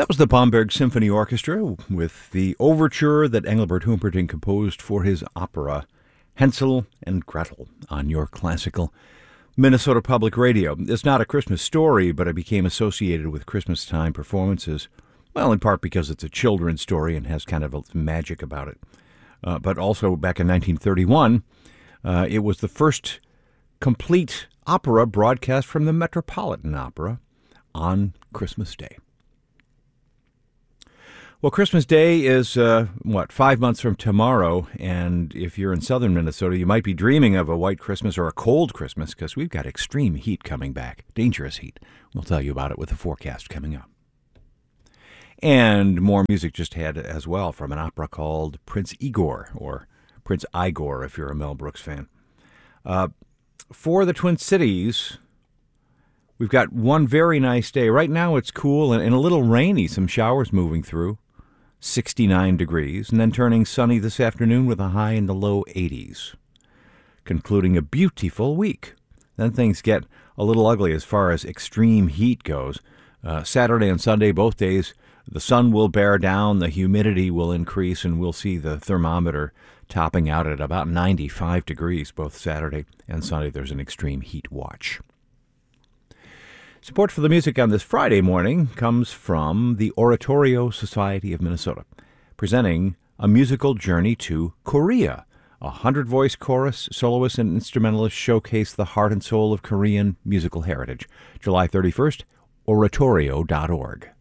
That was the Bamberg Symphony Orchestra with the overture that Engelbert Humperdinck composed for his opera Hansel and Gretel on your classical Minnesota Public Radio. It's not a Christmas story, but it became associated with Christmas time performances, well, in part because it's a children's story and has kind of a magic about it. But also back in 1931, it was the first complete opera broadcast from the Metropolitan Opera on Christmas Day. Well, Christmas Day is, 5 months from tomorrow, and if you're in southern Minnesota, you might be dreaming of a white Christmas or a cold Christmas, because we've got extreme heat coming back, dangerous heat. We'll tell you about it with the forecast coming up. And more music just had as well from an opera called Prince Igor, or Prince Igor if you're a Mel Brooks fan. For the Twin Cities, we've got one very nice day. Right now it's cool and a little rainy, some showers moving through. 69 degrees, and then turning sunny this afternoon with a high in the low 80s. Concluding a beautiful week. Then things get a little ugly as far as extreme heat goes. Saturday and Sunday, both days, the sun will bear down, the humidity will increase, and we'll see the thermometer topping out at about 95 degrees both Saturday and Sunday. There's an extreme heat watch. Support for the music on this Friday morning comes from the Oratorio Society of Minnesota, presenting a musical journey to Korea. 100-voice chorus, soloists, and instrumentalists showcase the heart and soul of Korean musical heritage. July 31st, oratorio.org.